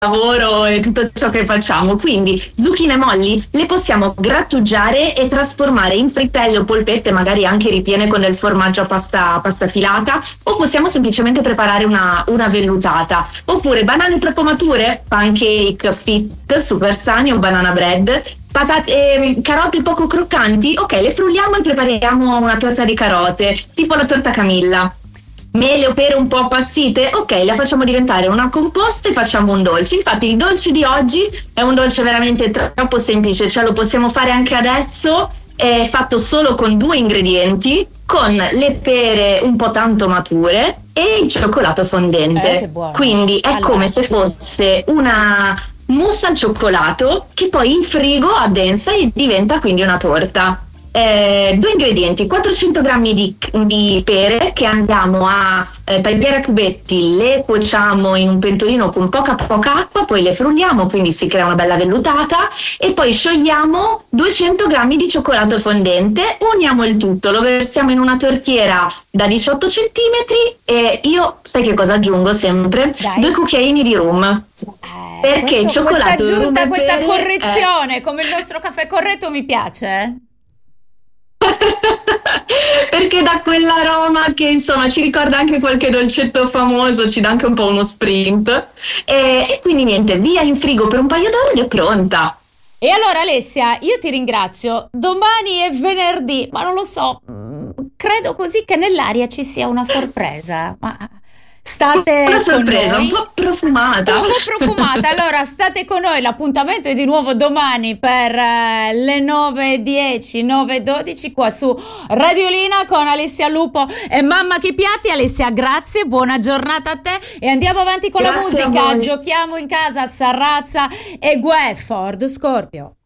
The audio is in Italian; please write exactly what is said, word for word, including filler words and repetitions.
lavoro e tutto ciò che facciamo. Quindi zucchine molli le possiamo grattugiare e trasformare in frittelle o polpette, magari anche ripiene con del formaggio a pasta, pasta filata, o possiamo semplicemente preparare una, una vellutata. Oppure banane troppo mature, pancake fit, super sani o banana bread. Patate, eh, carote poco croccanti, ok, le frulliamo e prepariamo una torta di carote, tipo la torta Camilla. Mele o pere un po' appassite, ok, la facciamo diventare una composta e facciamo un dolce. Infatti il dolce di oggi è un dolce veramente troppo semplice, cioè lo possiamo fare anche adesso, è fatto solo con due ingredienti, con le pere un po' tanto mature e il cioccolato fondente. Eh, che buono. Quindi è Allora. come se fosse una mousse al cioccolato che poi in frigo addensa e diventa quindi una torta. Eh, due ingredienti: quattrocento grammi di, di pere che andiamo a eh, tagliare a cubetti, le cuociamo in un pentolino con poca poca acqua, poi le frulliamo, quindi si crea una bella vellutata, e poi sciogliamo duecento grammi di cioccolato fondente, uniamo il tutto, lo versiamo in una tortiera da diciotto centimetri e io, sai che cosa aggiungo sempre? Dai. Due cucchiaini di rum. Eh, Perché il questo- cioccolato, questa il rum aggiunta, e questa pere, correzione, come il nostro caffè corretto, mi piace. perché dà quell'aroma che insomma ci ricorda anche qualche dolcetto famoso, ci dà anche un po' uno sprint, e, e quindi niente, via in frigo per un paio d'ore ed è pronta. E allora Alessia, io ti ringrazio. Domani è venerdì, ma non lo so, mm, credo così che nell'aria ci sia una sorpresa. Ma state Una con sorpresa, noi? un po' profumata. Un po' profumata. Allora state con noi, l'appuntamento è di nuovo domani per eh, le nove e dieci, nove e dodici qua su Radiolina con Alessia Lupo e Mamma che piatti. Alessia, grazie, buona giornata a te e andiamo avanti con la Grazie a musica. voi. Giochiamo in casa, Sarrazza e Guè, Ford Scorpio.